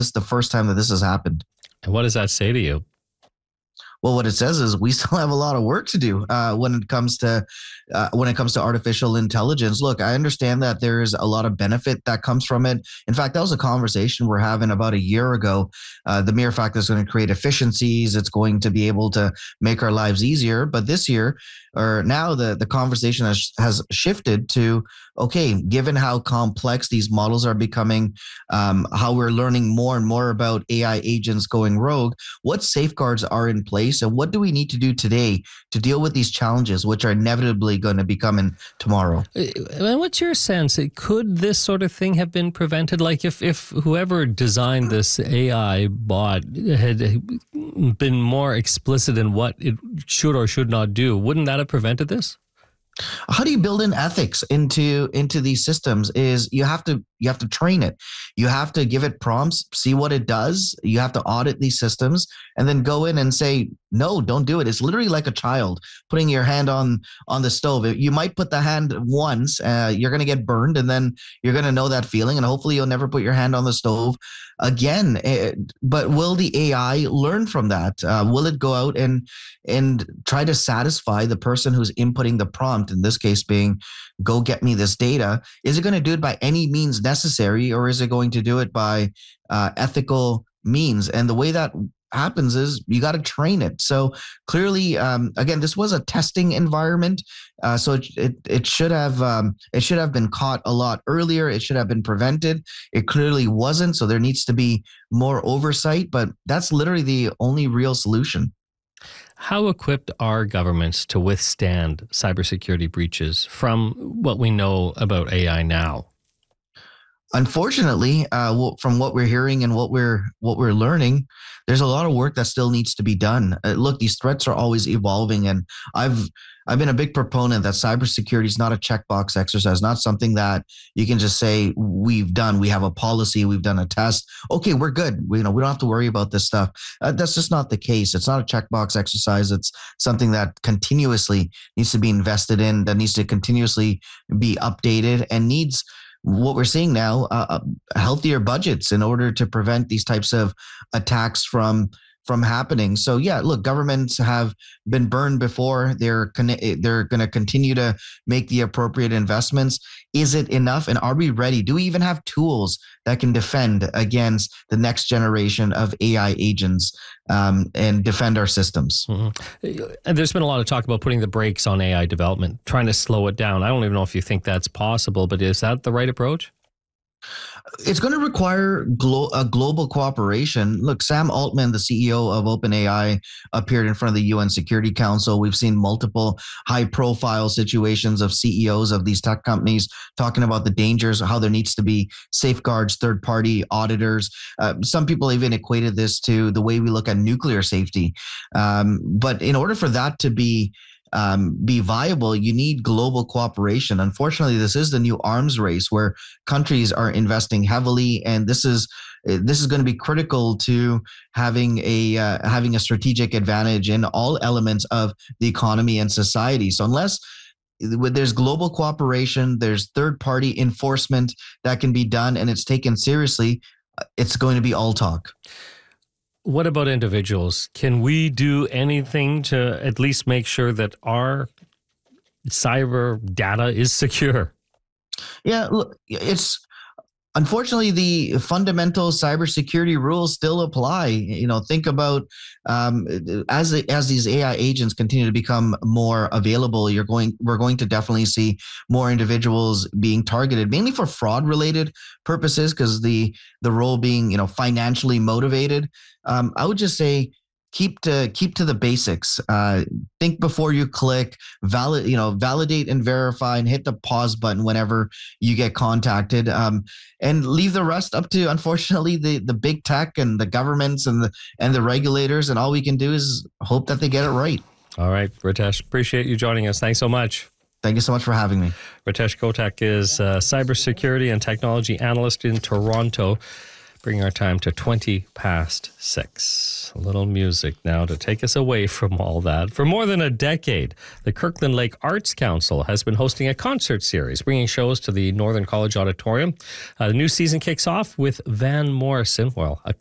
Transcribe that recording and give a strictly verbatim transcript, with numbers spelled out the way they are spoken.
is the first time that this has happened. And what does that say to you? Well, what it says is we still have a lot of work to do uh, when it comes to uh, when it comes to artificial intelligence. Look, I understand that there's a lot of benefit that comes from it. In fact, that was a conversation we're having about a year ago. Uh, the mere fact that it's going to create efficiencies, it's going to be able to make our lives easier. But this year, or now, the the conversation has has shifted to, okay, given how complex these models are becoming, um, how we're learning more and more about A I agents going rogue, what safeguards are in place? And what do we need to do today to deal with these challenges, which are inevitably going to be coming tomorrow? And what's your sense? Could this sort of thing have been prevented? Like if, if whoever designed this A I bot had been more explicit in what it should or should not do, wouldn't that have prevented this? How do you build in ethics into into these systems? Is you have to you have to train it. You have to give it prompts, see what it does. You have to audit these systems and then go in and say, no, don't do it. It's literally like a child putting your hand on on the stove. You might put the hand once, uh, you're going to get burned, and then you're going to know that feeling, and hopefully you'll never put your hand on the stove again. But will the A I learn from that? Uh, will it go out and and try to satisfy the person who's inputting the prompt, in this case being, go get me this data? Is it going to do it by any means necessary, or is it going to do it by uh, ethical means? And the way that happens is you got to train it. So clearly, um, again, this was a testing environment, uh, so it, it it should have um, it should have been caught a lot earlier. It should have been prevented. It clearly wasn't. So there needs to be more oversight. But that's literally the only real solution. How equipped are governments to withstand cybersecurity breaches from what we know about A I now? Unfortunately, uh, from what we're hearing and what we're what we're learning, there's a lot of work that still needs to be done. Uh, look, these threats are always evolving, and I've I've been a big proponent that cybersecurity is not a checkbox exercise, not something that you can just say we've done. We have a policy, we've done a test. Okay, we're good. We, you know, we don't have to worry about this stuff. Uh, that's just not the case. It's not a checkbox exercise. It's something that continuously needs to be invested in, that needs to continuously be updated, and needs, what we're seeing now, uh, healthier budgets in order to prevent these types of attacks from from happening. So yeah, look, governments have been burned before. They're con- they're going to continue to make the appropriate investments. Is it enough? And are we ready? Do we even have tools that can defend against the next generation of A I agents um, and defend our systems? Mm-hmm. And there's been a lot of talk about putting the brakes on A I development, trying to slow it down. I don't even know if you think that's possible, but is that the right approach? It's going to require glo- a global cooperation. Look, Sam Altman, the C E O of OpenAI, appeared in front of the U N Security Council. We've seen multiple high-profile situations of C E Os of these tech companies talking about the dangers, how there needs to be safeguards, third-party auditors. Uh, some people even equated this to the way we look at nuclear safety. Um, but in order for that to be Um, be viable, you need global cooperation. Unfortunately, this is the new arms race where countries are investing heavily, and this is this is going to be critical to having a uh, having a strategic advantage in all elements of the economy and society. So unless there's global cooperation, there's third-party enforcement that can be done, and it's taken seriously, it's going to be all talk. What about individuals? Can we do anything to at least make sure that our cyber data is secure? Yeah, look, it's unfortunately the fundamental cybersecurity rules still apply. You know, think about um, as as these A I agents continue to become more available, you're going we're going to definitely see more individuals being targeted, mainly for fraud related purposes, because the the role being, you know, financially motivated. Um, I would just say keep to keep to the basics. Uh, think before you click. Valid, you know, validate and verify, and hit the pause button whenever you get contacted. Um, and leave the rest up to, unfortunately, the the big tech and the governments and the and the regulators. And all we can do is hope that they get it right. All right, Ritesh, appreciate you joining us. Thanks so much. Thank you so much for having me. Ritesh Kotak is a cybersecurity and technology analyst in Toronto. Bring our time to twenty past six. A little music now to take us away from all that. For more than a decade, the Kirkland Lake Arts Council has been hosting a concert series, bringing shows to the Northern College Auditorium. Uh, the new season kicks off with Van Morrison, well, a